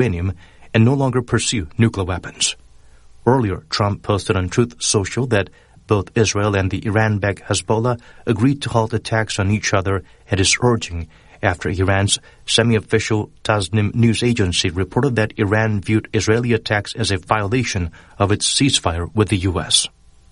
uranium and no longer pursue nuclear weapons. Earlier, Trump posted on Truth Social that both Israel and the Iran-backed Hezbollah agreed to halt attacks on each other at his urging after Iran's semi-official Tasnim news agency reported that Iran viewed Israeli attacks as a violation of its ceasefire with the U.S.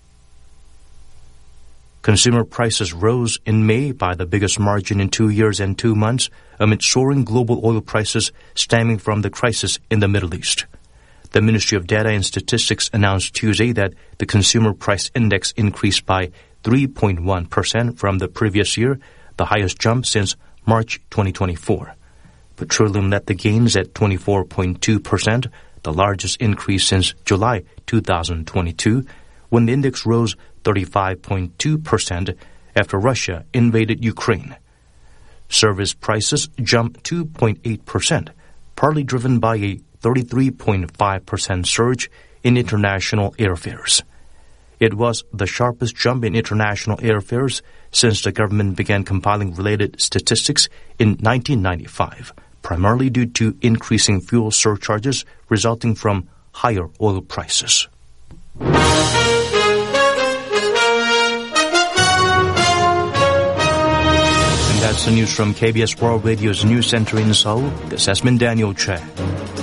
Consumer prices rose in May by the biggest margin in 2 years and 2 months amid soaring global oil prices stemming from the crisis in the Middle East. The Ministry of Data and Statistics announced Tuesday that the Consumer Price Index increased by 3.1% from the previous year, the highest jump since March 2024. Petroleum led the gains at 24.2%, the largest increase since July 2022, when the index rose 35.2% after Russia invaded Ukraine. Service prices jumped 2.8%, partly driven by a 33.5% surge in international airfares. It was the sharpest jump in international airfares since the government began compiling related statistics in 1995, primarily due to increasing fuel surcharges resulting from higher oil prices. And that's the news from KBS World Radio's News Center in Seoul. This has been Daniel Che.